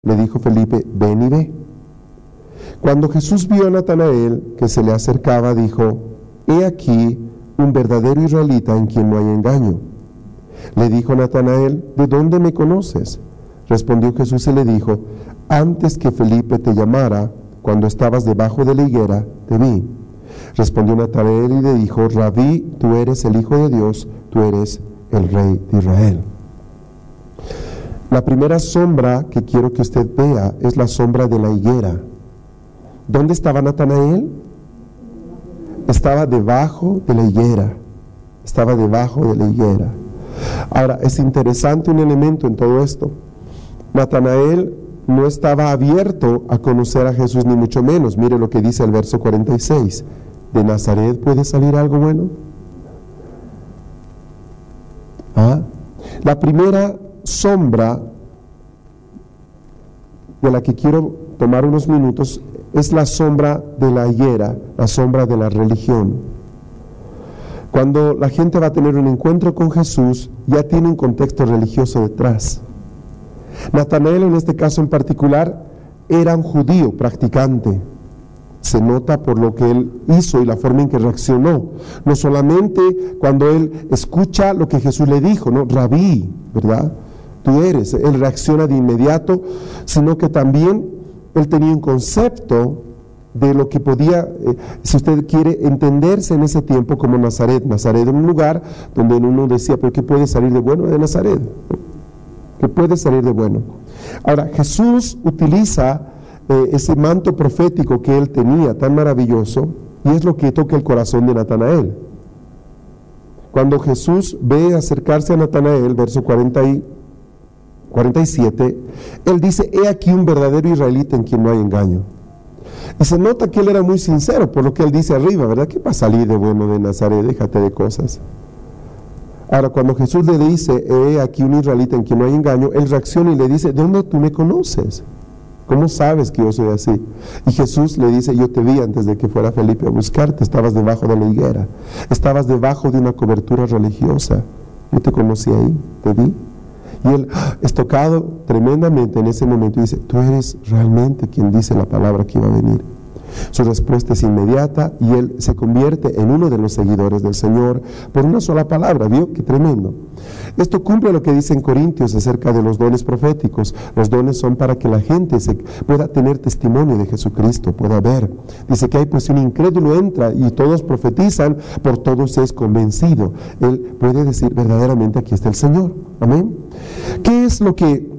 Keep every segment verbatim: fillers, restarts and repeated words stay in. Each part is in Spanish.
Le dijo Felipe: ven y ve. Cuando Jesús vio a Natanael que se le acercaba, dijo: he aquí un verdadero israelita en quien no hay engaño. Le dijo Natanael: ¿de dónde me conoces? Respondió Jesús y le dijo: antes que Felipe te llamara, cuando estabas debajo de la higuera, te vi. Respondió Natanael y le dijo: Rabí, tú eres el Hijo de Dios, tú eres el Rey de Israel. La primera sombra que quiero que usted vea es la sombra de la higuera. ¿Dónde estaba Natanael? Estaba debajo de la higuera. Estaba debajo de la higuera. Ahora, es interesante un elemento en todo esto. Natanael no estaba abierto a conocer a Jesús, ni mucho menos. Mire lo que dice el verso cuarenta y seis. ¿De Nazaret puede salir algo bueno? ¿Ah? La primera sombra de la que quiero tomar unos minutos es la sombra de la higuera, la sombra de la religión. Cuando la gente va a tener un encuentro con Jesús, ya tiene un contexto religioso detrás. Natanael, en este caso en particular, era un judío practicante. Se nota por lo que él hizo y la forma en que reaccionó. No solamente cuando él escucha lo que Jesús le dijo, ¿no? Rabí, ¿verdad? Tú eres. Él reacciona de inmediato, sino que también él tenía un concepto de lo que podía, eh, si usted quiere, entenderse en ese tiempo como Nazaret. Nazaret era un lugar donde uno decía: ¿pero qué puede salir de bueno de Nazaret? ¿Qué puede salir de bueno? Ahora, Jesús utiliza eh, ese manto profético que él tenía, tan maravilloso, y es lo que toca el corazón de Natanael. Cuando Jesús ve acercarse a Natanael, verso cuarenta y cuarenta y siete, él dice: he aquí un verdadero israelita en quien no hay engaño. Y se nota que él era muy sincero por lo que él dice arriba, ¿verdad? ¿Qué va a salir de bueno de Nazaret? Déjate de cosas. Ahora, cuando Jesús le dice: he aquí un israelita en quien no hay engaño, él reacciona y le dice: ¿de dónde tú me conoces? ¿Cómo sabes que yo soy así? Y Jesús le dice: yo te vi antes de que fuera Felipe a buscarte, estabas debajo de la higuera, estabas debajo de una cobertura religiosa, yo te conocí ahí, te vi. Y él es tocado tremendamente en ese momento y dice: tú eres realmente quien dice la palabra que iba a venir. Su respuesta es inmediata y él se convierte en uno de los seguidores del Señor por una sola palabra. ¿Vio? ¡Qué tremendo! Esto cumple lo que dice en Corintios acerca de los dones proféticos. Los dones son para que la gente se pueda tener testimonio de Jesucristo, pueda ver. Dice que hay pues un incrédulo entra y todos profetizan, por todos es convencido. Él puede decir: verdaderamente aquí está el Señor. Amén. ¿Qué es lo que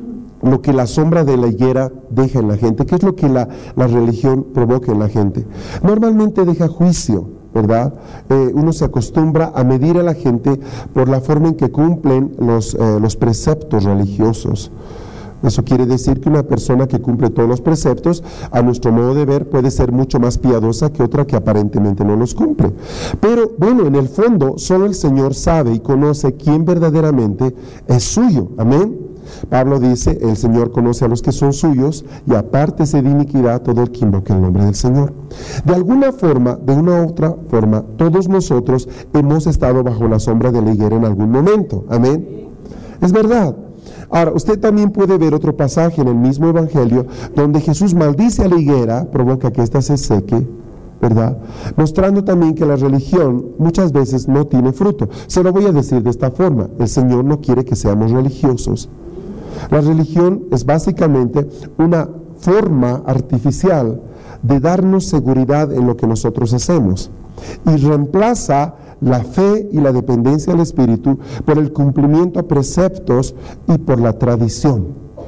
lo que la sombra de la higuera deja en la gente? ¿Qué es lo que la, la religión provoca en la gente? Normalmente deja juicio, ¿verdad? Eh, uno se acostumbra a medir a la gente por la forma en que cumplen los, eh, los preceptos religiosos. Eso quiere decir que una persona que cumple todos los preceptos, a nuestro modo de ver, puede ser mucho más piadosa que otra que aparentemente no los cumple. Pero bueno, en el fondo, solo el Señor sabe y conoce quién verdaderamente es suyo. Amén. Pablo dice: el Señor conoce a los que son suyos, y apártese de iniquidad todo el que invoque el nombre del Señor. De alguna forma, de una u otra forma, todos nosotros hemos estado bajo la sombra de la higuera en algún momento. Amén. Es verdad. Ahora, usted también puede ver otro pasaje en el mismo Evangelio donde Jesús maldice a la higuera, provoca que ésta se seque, ¿verdad? Mostrando también que la religión muchas veces no tiene fruto. Se lo voy a decir de esta forma: el Señor no quiere que seamos religiosos. La religión es básicamente una forma artificial de darnos seguridad en lo que nosotros hacemos, y reemplaza la fe y la dependencia del Espíritu por el cumplimiento a preceptos y por la tradición.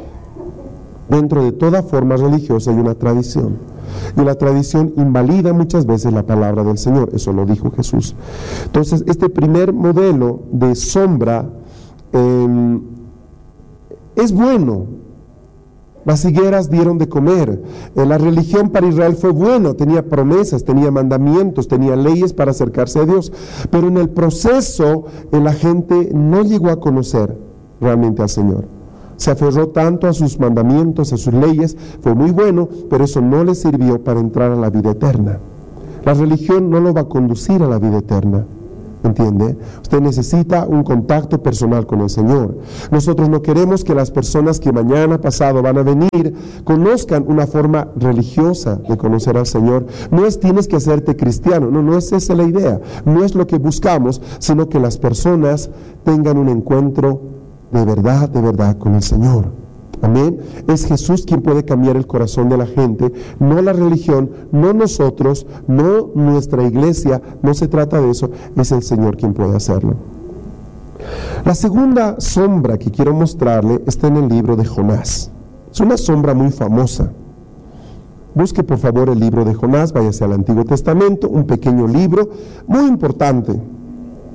Dentro de toda forma religiosa hay una tradición, y la tradición invalida muchas veces la palabra del Señor. Eso lo dijo Jesús. Entonces, este primer modelo de sombra eh, es bueno. Las higueras dieron de comer. Eh, la religión para Israel fue buena, tenía promesas, tenía mandamientos, tenía leyes para acercarse a Dios. Pero en el proceso, eh, la gente no llegó a conocer realmente al Señor. Se aferró tanto a sus mandamientos, a sus leyes, fue muy bueno, pero eso no le sirvió para entrar a la vida eterna. La religión no lo va a conducir a la vida eterna. ¿Entiende? Usted necesita un contacto personal con el Señor. Nosotros no queremos que las personas que mañana pasado van a venir conozcan una forma religiosa de conocer al Señor. No es tienes que hacerte cristiano, no, no es esa la idea. No es lo que buscamos, sino que las personas tengan un encuentro de verdad, de verdad con el Señor. Amén. Es Jesús quien puede cambiar el corazón de la gente, no la religión, no nosotros, no nuestra iglesia, no se trata de eso, es el Señor quien puede hacerlo. La segunda sombra que quiero mostrarle está en el libro de Jonás. Es una sombra muy famosa. Busque por favor el libro de Jonás, váyase al Antiguo Testamento, un pequeño libro muy importante.